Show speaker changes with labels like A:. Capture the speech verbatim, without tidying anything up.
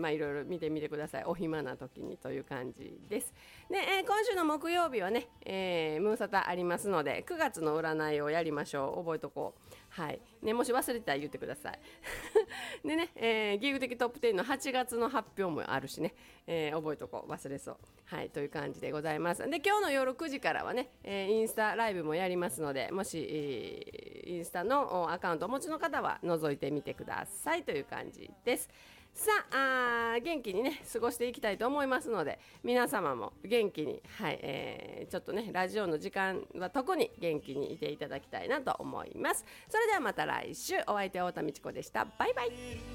A: まあいろいろ見てみてください。お暇な時にという感じです。で、えー、今週の木曜日はね、えー、ムーンサタありますので、くがつの占いをやりましょう。覚えとこう。はい。ね、もし忘れてたら言ってください。でね、えー、ギグ的トップじゅうのはちがつの発表もあるしね、えー、覚えとこう。忘れそう。はい。という感じでございます。で、今日の夜くじからはね、えー、インスタライブもやりますので、もし、えー、インスタのアカウントをお持ちの方は覗いてみてくださいという感じです。さあ、あ元気にね過ごしていきたいと思いますので、皆様も元気に、はいえー、ちょっとねラジオの時間は特に元気にいていただきたいなと思います。それではまた来週。お相手は太田美智子でした。バイバイ。